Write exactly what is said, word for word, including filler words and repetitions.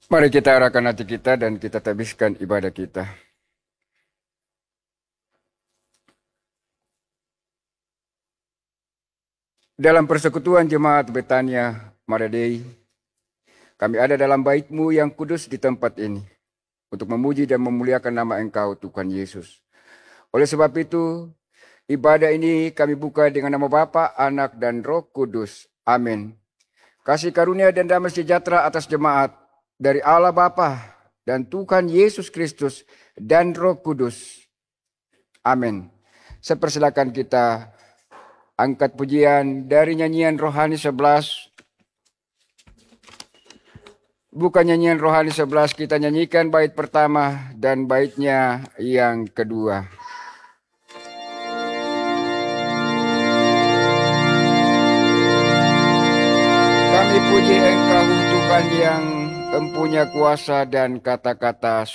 Mari kita arahkan hati kita dan kita tabiskan ibadah kita. Dalam persekutuan jemaat Betania Maradei, kami ada dalam bait-Mu yang kudus di tempat ini untuk memuji dan memuliakan nama Engkau Tuhan Yesus. Oleh sebab itu, ibadah ini kami buka dengan nama Bapa, Anak, dan Roh Kudus. Amin. Kasih karunia dan damai sejahtera atas jemaat dari Allah Bapa dan Tuhan Yesus Kristus dan Roh Kudus. Amin. Saya persilakan kita angkat pujian dari nyanyian rohani sebelas. Bukan nyanyian rohani sebelas, kita nyanyikan bait pertama dan baitnya yang kedua. Kami puji Engkau Tuhan yang empunya kuasa dan kata-kata